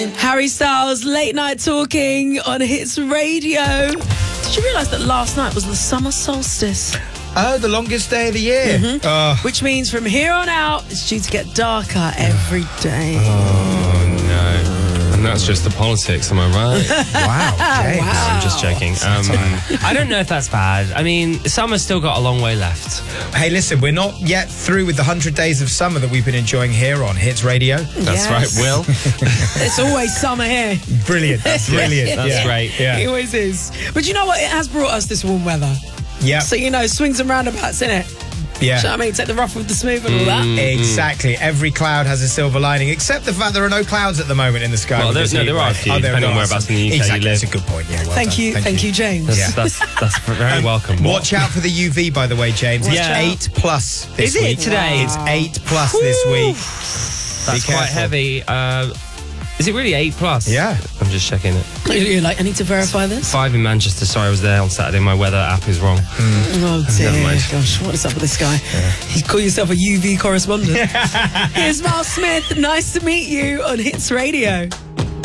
Harry Styles, Late Night Talking on Hits Radio. Did you realise that last night was the summer solstice? Oh, the longest day of the year. Mm-hmm. Which means from here on out, it's due to get darker every day. Oh, no. And that's just the politics, am I right? Wow, James. Wow. I'm just joking. I don't know if that's bad. I mean, summer's still got a long way left. Hey, listen, we're not yet through with the 100 days of summer that we've been enjoying here on Hits Radio. That's Yes. right, Will. It's always summer here. Brilliant. That's brilliant. That's yeah. great. Yeah. It always is. But you know what? It has brought us this warm weather. Yeah. So, you know, swings and roundabouts, innit? Yeah. Do you know what I mean? Take the rough with the smooth and all that. Exactly. Every cloud has a silver lining, except the fact there are no clouds at the moment in the sky. Well, with this there heat are a wave. few, there depending on are whereabouts some. in the UK exactly. you live. That's a good point. Yeah. Well Thank done. you. Thank you, James. That's very welcome. Watch out for the UV, by the way, James. It's Yeah. 8 plus this Is it week. today? It's 8 plus this week. That's Be quite careful. heavy. Is it really 8 plus? Yeah. I'm just checking it. You're like, I need to verify this. 5 in Manchester. Sorry, I was there on Saturday. My weather app is wrong. Oh dear, Never mind. gosh, what is up with this guy? You call yourself a UV correspondent. Here's Miles Smith. Nice to meet you on Hits Radio.